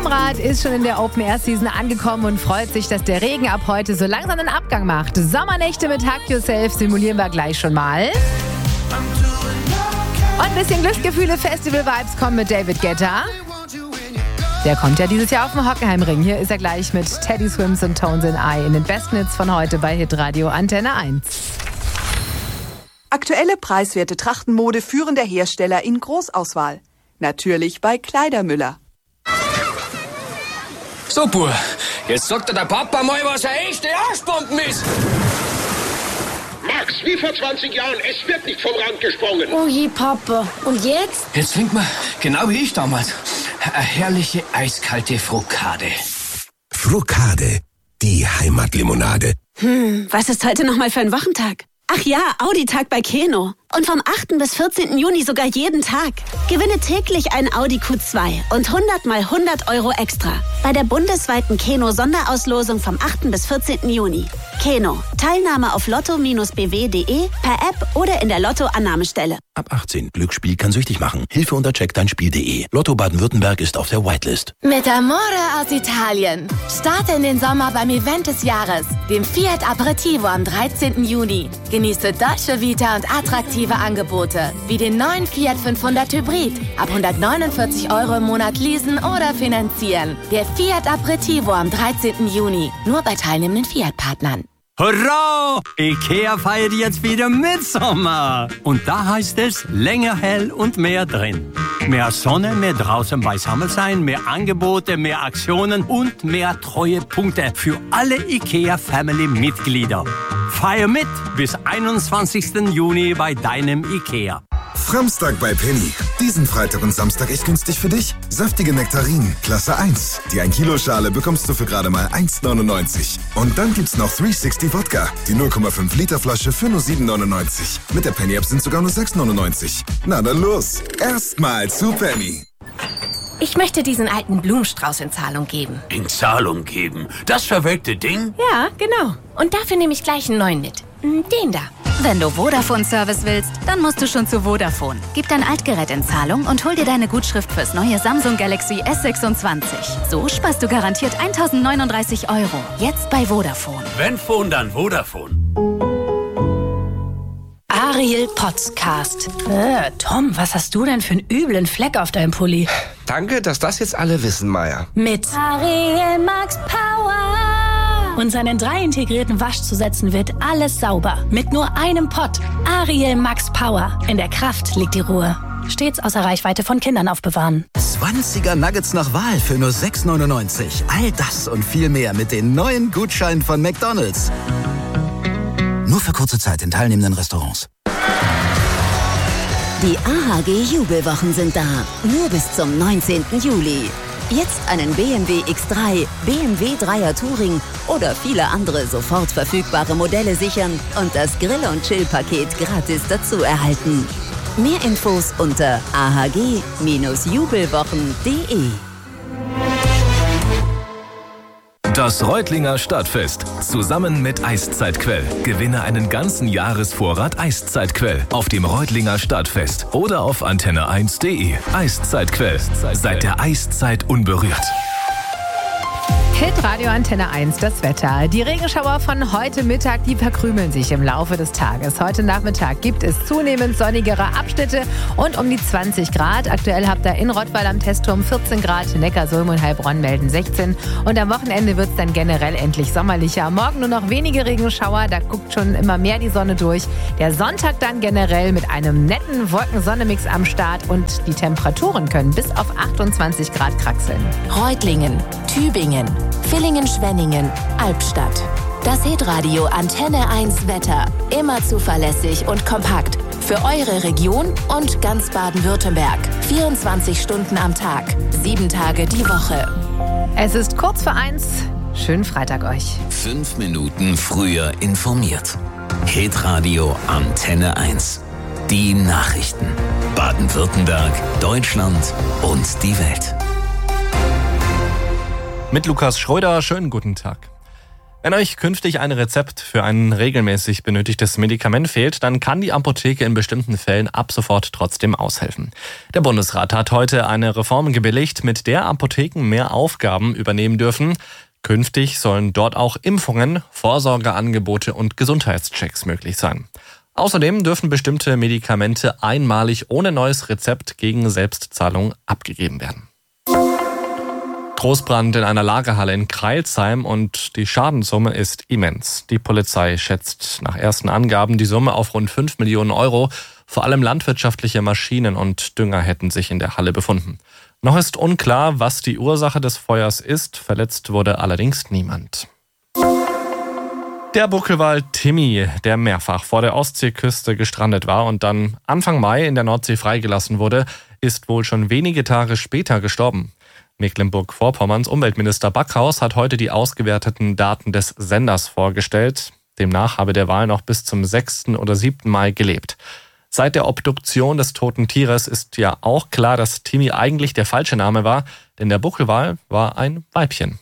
Konrad ist schon in der Open-Air-Season angekommen und freut sich, dass der Regen ab heute so langsam einen Abgang macht. Sommernächte mit Hug Yourself simulieren wir gleich schon mal. Und ein bisschen Glücksgefühle, Festival-Vibes kommen mit David Guetta. Der kommt ja dieses Jahr auf dem Hockenheimring. Hier ist er gleich mit Teddy Swims und Tones in Eye in den besten Hits von heute bei Hitradio Antenne 1. Aktuelle preiswerte Trachtenmode führender Hersteller in Großauswahl. Natürlich bei Kleidermüller. So, Bub, jetzt sagt dir der Papa mal, was eine echte Arschbomben ist. Max, wie vor 20 Jahren, es wird nicht vom Rand gesprungen. Oh je, Papa. Und jetzt? Jetzt trinkt man, genau wie ich damals, eine herrliche eiskalte Frokade. Frokade, die Heimatlimonade. Was ist heute nochmal für ein Wochentag? Ach ja, Audi-Tag bei Keno. Und vom 8. bis 14. Juni sogar jeden Tag. Gewinne täglich einen Audi Q2 und 100 mal 100 Euro extra. Bei der bundesweiten Keno-Sonderauslosung vom 8. bis 14. Juni. Keno. Teilnahme auf lotto-bw.de, per App oder in der Lotto-Annahmestelle. Ab 18. Glücksspiel kann süchtig machen. Hilfe unter checkdeinspiel.de. Lotto Baden-Württemberg ist auf der Whitelist. Mit Amore aus Italien. Starte in den Sommer beim Event des Jahres, dem Fiat Aperitivo am 13. Juni. Genieße Dolce Vita und attraktive Angebote, wie den neuen Fiat 500 Hybrid. Ab 149 Euro im Monat leasen oder finanzieren. Der Fiat Aperitivo am 13. Juni. Nur bei teilnehmenden Fiat-Partnern. Hurra! Ikea feiert jetzt wieder Mitsommer. Und da heißt es, länger hell und mehr drin. Mehr Sonne, mehr draußen beisammen sein, mehr Angebote, mehr Aktionen und mehr Treuepunkte für alle Ikea-Family-Mitglieder. Feier mit bis 21. Juni bei deinem Ikea. Framstag bei Penny. Diesen Freitag und Samstag echt günstig für dich. Saftige Nektarinen, Klasse 1. Die 1 Kilo Schale bekommst du für gerade mal 1,99. Und dann gibt's noch 360 Wodka. Die 0,5 Liter Flasche für nur 7,99. Mit der Penny App sind sogar nur 6,99. Na dann los. Erstmal zu Penny. Ich möchte diesen alten Blumenstrauß in Zahlung geben. In Zahlung geben? Das verwelkte Ding? Ja, genau. Und dafür nehme ich gleich einen neuen mit. Den da. Wenn du Vodafone-Service willst, dann musst du schon zu Vodafone. Gib dein Altgerät in Zahlung und hol dir deine Gutschrift fürs neue Samsung Galaxy S26. So sparst du garantiert 1.039 €. Jetzt bei Vodafone. Wenn Phone, dann Vodafone. Ariel Podcast. Tom, was hast du denn für einen üblen Fleck auf deinem Pulli? Danke, dass das jetzt alle wissen, Maya. Mit Ariel Max Power. Und seinen 3 integrierten Waschzusätzen wird alles sauber. Mit nur einem Pott. Ariel Max Power. In der Kraft liegt die Ruhe. Stets außer Reichweite von Kindern aufbewahren. 20er Nuggets nach Wahl für nur 6,99. All das und viel mehr mit den neuen Gutscheinen von McDonald's. Nur für kurze Zeit in teilnehmenden Restaurants. Die AHG-Jubelwochen sind da. Nur bis zum 19. Juli. Jetzt einen BMW X3, BMW 3er Touring oder viele andere sofort verfügbare Modelle sichern und das Grill- und Chill-Paket gratis dazu erhalten. Mehr Infos unter ahg-jubelwochen.de. Das Reutlinger Stadtfest. Zusammen mit Eiszeitquell. Gewinne einen ganzen Jahresvorrat Eiszeitquell auf dem Reutlinger Stadtfest oder auf antenne1.de. Eiszeitquell. Seit der Eiszeit unberührt. Hitradio Antenne 1, das Wetter. Die Regenschauer von heute Mittag, die verkrümeln sich im Laufe des Tages. Heute Nachmittag gibt es zunehmend sonnigere Abschnitte und um die 20 Grad. Aktuell habt ihr in Rottweil am Testturm 14 Grad, Neckarsulm und Heilbronn melden 16. Und am Wochenende wird es dann generell endlich sommerlicher. Morgen nur noch wenige Regenschauer, da guckt schon immer mehr die Sonne durch. Der Sonntag dann generell mit einem netten Wolken-Sonne-Mix am Start und die Temperaturen können bis auf 28 Grad kraxeln. Reutlingen, Tübingen, Villingen-Schwenningen, Albstadt. Das Hitradio Antenne 1 Wetter. Immer zuverlässig und kompakt. Für eure Region und ganz Baden-Württemberg. 24 Stunden am Tag. 7 Tage die Woche. Es ist kurz vor 1. Schönen Freitag euch. 5 Minuten früher informiert. Hitradio Antenne 1. Die Nachrichten. Baden-Württemberg, Deutschland und die Welt. Mit Lukas Schröder, schönen guten Tag. Wenn euch künftig ein Rezept für ein regelmäßig benötigtes Medikament fehlt, dann kann die Apotheke in bestimmten Fällen ab sofort trotzdem aushelfen. Der Bundesrat hat heute eine Reform gebilligt, mit der Apotheken mehr Aufgaben übernehmen dürfen. Künftig sollen dort auch Impfungen, Vorsorgeangebote und Gesundheitschecks möglich sein. Außerdem dürfen bestimmte Medikamente einmalig ohne neues Rezept gegen Selbstzahlung abgegeben werden. Großbrand in einer Lagerhalle in Crailsheim und die Schadenssumme ist immens. Die Polizei schätzt nach ersten Angaben die Summe auf rund 5 Millionen Euro. Vor allem landwirtschaftliche Maschinen und Dünger hätten sich in der Halle befunden. Noch ist unklar, was die Ursache des Feuers ist. Verletzt wurde allerdings niemand. Der Buckelwal Timmy, der mehrfach vor der Ostseeküste gestrandet war und dann Anfang Mai in der Nordsee freigelassen wurde, ist wohl schon wenige Tage später gestorben. Mecklenburg-Vorpommerns Umweltminister Backhaus hat heute die ausgewerteten Daten des Senders vorgestellt. Demnach habe der Wal noch bis zum 6. oder 7. Mai gelebt. Seit der Obduktion des toten Tieres ist ja auch klar, dass Timmy eigentlich der falsche Name war, denn der Buckelwal war ein Weibchen.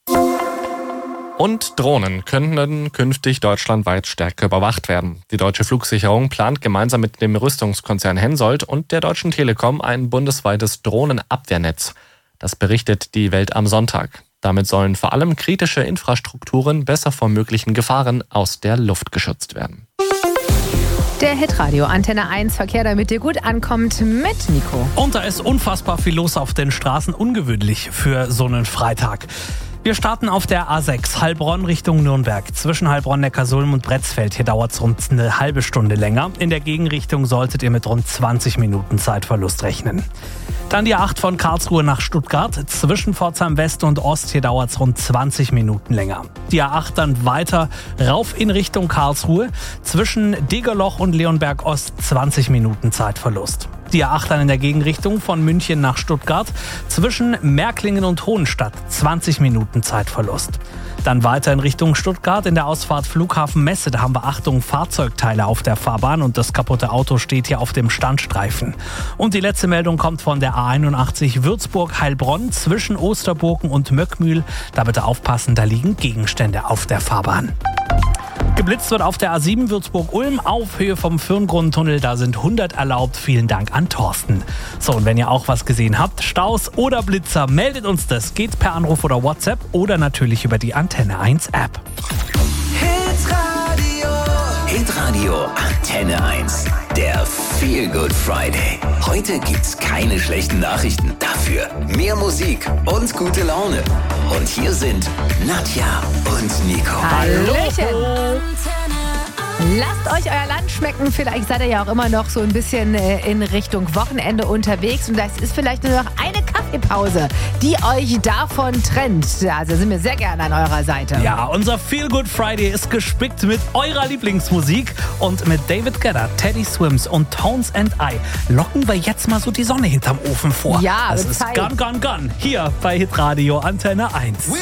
Und Drohnen könnten künftig deutschlandweit stärker überwacht werden. Die Deutsche Flugsicherung plant gemeinsam mit dem Rüstungskonzern Hensoldt und der Deutschen Telekom ein bundesweites Drohnenabwehrnetz. Das berichtet die Welt am Sonntag. Damit sollen vor allem kritische Infrastrukturen besser vor möglichen Gefahren aus der Luft geschützt werden. Der Hitradio Antenne 1 Verkehr, damit ihr gut ankommt, mit Nico. Und da ist unfassbar viel los auf den Straßen, ungewöhnlich für so einen Freitag. Wir starten auf der A6 Heilbronn Richtung Nürnberg. Zwischen Heilbronn-Neckarsulm und Bretzfeld. Hier dauert es rund eine halbe Stunde länger. In der Gegenrichtung solltet ihr mit rund 20 Minuten Zeitverlust rechnen. Dann die A8 von Karlsruhe nach Stuttgart. Zwischen Pforzheim West und Ost. Hier dauert es rund 20 Minuten länger. Die A8 dann weiter rauf in Richtung Karlsruhe. Zwischen Degerloch und Leonberg Ost 20 Minuten Zeitverlust. Die A8 dann in der Gegenrichtung von München nach Stuttgart. Zwischen Märklingen und Hohenstadt 20 Minuten Zeitverlust. Dann weiter in Richtung Stuttgart in der Ausfahrt Flughafen Messe. Da haben wir Achtung, Fahrzeugteile auf der Fahrbahn und das kaputte Auto steht hier auf dem Standstreifen. Und die letzte Meldung kommt von der A81 Würzburg-Heilbronn zwischen Osterburgen und Möckmühl. Da bitte aufpassen, da liegen Gegenstände auf der Fahrbahn. Geblitzt wird auf der A7 Würzburg-Ulm auf Höhe vom Fürngrundentunnel. Da sind 100 erlaubt. Vielen Dank an Thorsten. So, und wenn ihr auch was gesehen habt, Staus oder Blitzer, meldet uns das. Geht per Anruf oder WhatsApp oder natürlich über die Antenne 1 App. Hitradio Antenne 1. Der Feel Good Friday. Heute gibt's keine schlechten Nachrichten. Dafür mehr Musik und gute Laune. Und hier sind Nadja und Nico. Hallöchen. Lasst euch euer Land schmecken. Vielleicht seid ihr ja auch immer noch so ein bisschen in Richtung Wochenende unterwegs. Und das ist vielleicht nur noch eine Kaffeepause, die euch davon trennt. Also sind wir sehr gerne an eurer Seite. Ja, unser Feel Good Friday ist gespickt mit eurer Lieblingsmusik. Und mit David Guetta, Teddy Swims und Tones and I locken wir jetzt mal so die Sonne hinterm Ofen vor. Ja, das ist Gone, Gone, Gone. Hier bei Hitradio Antenne 1.